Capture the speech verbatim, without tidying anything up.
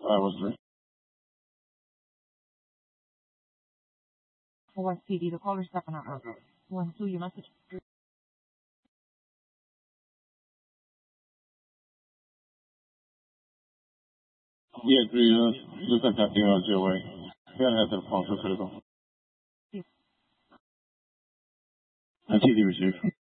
I was there. one C D, the caller's stepping out. one two, your message. 业至于十三条定了就位，现在的跑出去了。I T D receive.